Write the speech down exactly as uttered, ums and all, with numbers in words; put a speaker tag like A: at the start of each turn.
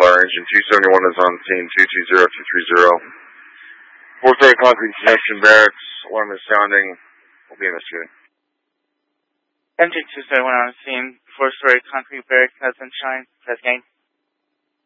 A: fire engine. two seventy-one is on scene, two two zero two three zero. four-story concrete connection barracks, alarm is sounding. We'll be investigating.
B: Engine two seventy-one on scene, four-story concrete barracks, has been shine, press gang.